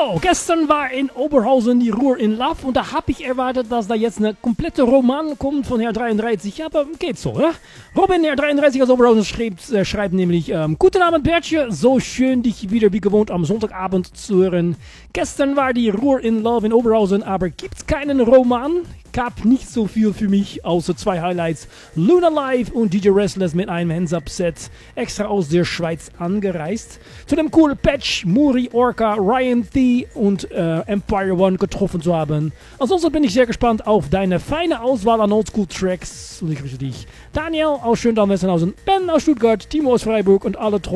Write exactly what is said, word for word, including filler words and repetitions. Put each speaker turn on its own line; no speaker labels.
So, gestern war in Oberhausen die Ruhr in Love und da habe ich erwartet, dass da jetzt eine komplette Roman kommt von Herr dreiunddreißig, aber geht so, ne? Robin, Herr dreiunddreißig aus Oberhausen, schreibt, äh, schreibt nämlich, ähm, Guten Abend, Bertje, so schön, dich wieder wie gewohnt am Sonntagabend zu hören. Gestern war die Ruhr in Love in Oberhausen, aber gibt's keinen Roman? Gab nicht so viel für mich, außer zwei Highlights. Luna Live und D J Restless mit einem Hands-Up-Set, extra aus der Schweiz angereist. Zu dem cool Patch, Muri, Orca, Ryan T. und äh, Empire One getroffen zu haben. Ansonsten bin ich sehr gespannt auf deine feine Auswahl an Oldschool-Tracks. Und ich grüße dich. Daniel aus Schöndamm-Westernhausen, Ben aus Stuttgart, Timo aus Freiburg und alle